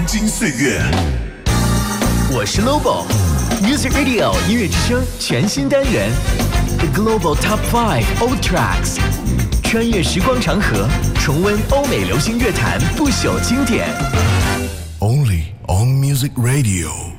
金岁月。 我是 Lobo，Music Radio 音乐之声全新单元 The Global Top 5 Old Tracks， 穿越时光长河，重温欧美流行乐坛不朽经典。 Only on Music Radio。